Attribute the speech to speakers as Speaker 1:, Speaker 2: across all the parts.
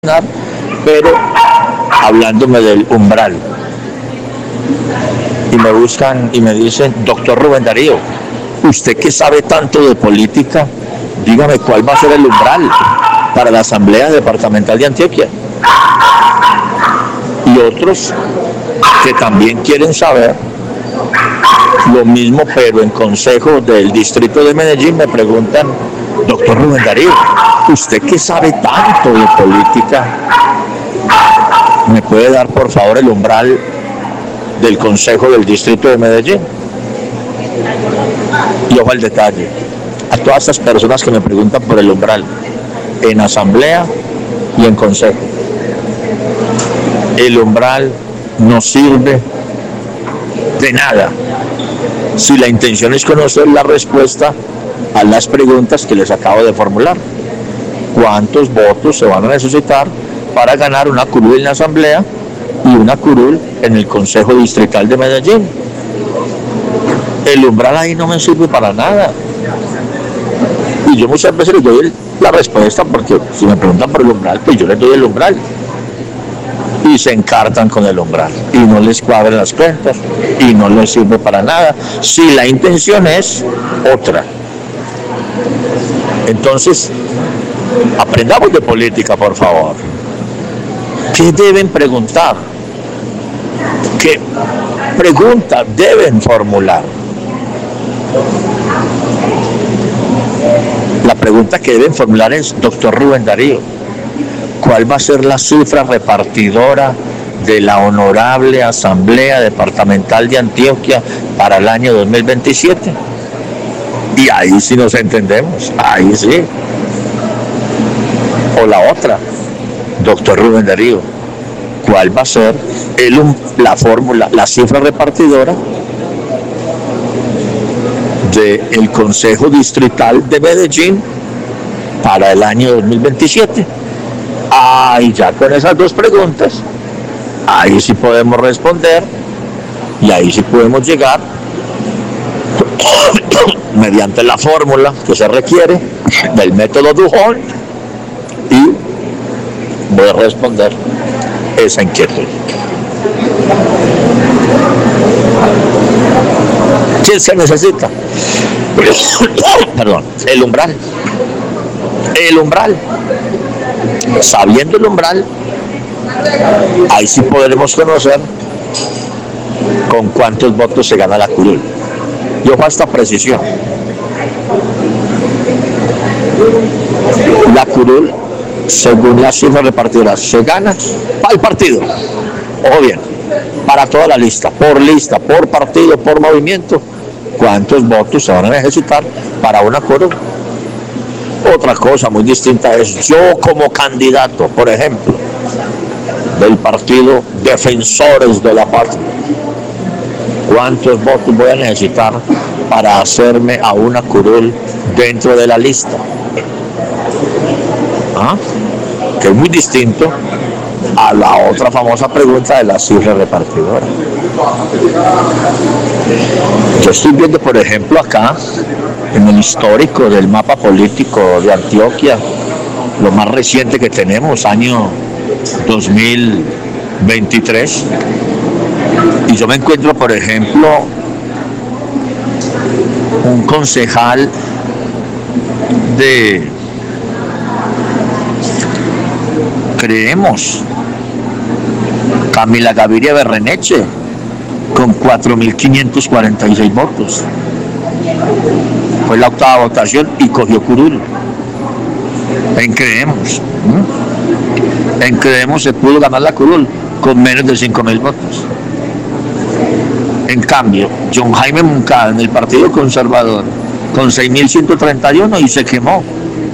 Speaker 1: pero hablándome del umbral. Y me buscan y me dicen, doctor Rubén Darío, usted que sabe tanto de política, dígame cuál va a ser el umbral para la Asamblea Departamental de Antioquia. Y otros que también quieren saber lo mismo, pero en consejo del distrito de Medellín, me preguntan, doctor Rubén Darío, usted que sabe tanto de política, ¿me puede dar por favor el umbral del consejo del distrito de Medellín? Y ojo al detalle, a todas estas personas que me preguntan por el umbral, en asamblea y en consejo, el umbral no sirve de nada si la intención es conocer la respuesta a las preguntas que les acabo de formular. ¿Cuántos votos se van a necesitar para ganar una curul en la asamblea y una curul en el consejo distrital de Medellín? El umbral ahí no me sirve para nada. Y yo muchas veces les doy la respuesta, porque si me preguntan por el umbral, pues yo les doy el umbral. Y se encartan con el umbral y no les cuadran las cuentas y no les sirve para nada si la intención es otra. Entonces, aprendamos de política, por favor. ¿Qué deben preguntar? ¿Qué pregunta deben formular? La pregunta que deben formular es, doctor Rubén Darío, ¿cuál va a ser la cifra repartidora de la Honorable Asamblea Departamental de Antioquia para el año 2027? Y ahí sí nos entendemos, ahí sí. O la otra, doctor Rubén Darío, ¿cuál va a ser la fórmula, la cifra repartidora del Consejo Distrital de Medellín para el año 2027? Y ya con esas dos preguntas, ahí sí podemos responder y ahí sí podemos llegar mediante la fórmula que se requiere del método Duhon y voy a responder esa inquietud. ¿Qué se necesita? Perdón, el umbral. El umbral. Sabiendo el umbral, ahí sí podremos conocer con cuántos votos se gana la curul. Y ojo a esta precisión. La curul, según las cifras repartidoras, se gana para el partido. Ojo bien, para toda la lista, por partido, por movimiento, cuántos votos se van a necesitar para una curul. Otra cosa muy distinta es yo como candidato, por ejemplo, del partido Defensores de la Patria, ¿cuántos votos voy a necesitar para hacerme a una curul dentro de la lista? Que es muy distinto a la otra famosa pregunta de la cifra repartidora. Yo estoy viendo, por ejemplo, acá, en el histórico del mapa político de Antioquia, lo más reciente que tenemos, año 2023, y yo me encuentro, por ejemplo, un concejal de, creemos, Camila Gaviria Berreneche, con 4.546 votos. Fue la octava votación y cogió curul. En Creemos se pudo ganar la curul con menos de 5.000 votos. En cambio, John Jaime Moncada en el Partido Conservador con 6.131 y se quemó.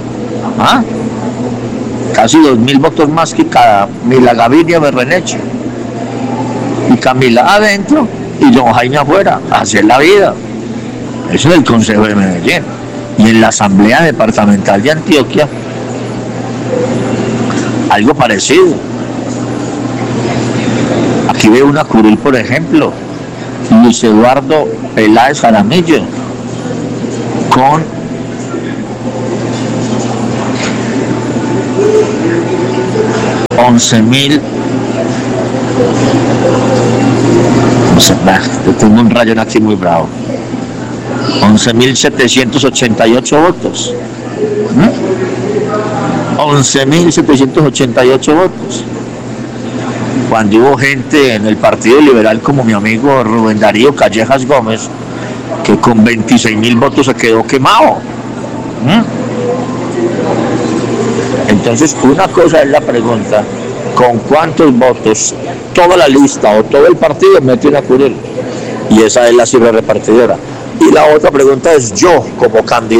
Speaker 1: Casi 2.000 votos más que Camila Gaviria Berreneche. Y Camila adentro y John Jaime afuera. Así es la vida. Eso es el Consejo de Medellín. Y en la Asamblea Departamental de Antioquia, algo parecido. Aquí veo una curul, por ejemplo, Luis Eduardo Peláez Jaramillo, con 11.000. No sé, yo tengo un rayón aquí muy bravo. 11.788 votos. 11.788 votos. Cuando hubo gente en el Partido Liberal como mi amigo Rubén Darío Callejas Gómez, que con 26.000 votos se quedó quemado. Entonces, una cosa es la pregunta: ¿con cuántos votos toda la lista o todo el partido mete una curul? Y esa es la cifra repartidora. Y la otra pregunta es: yo, como candidato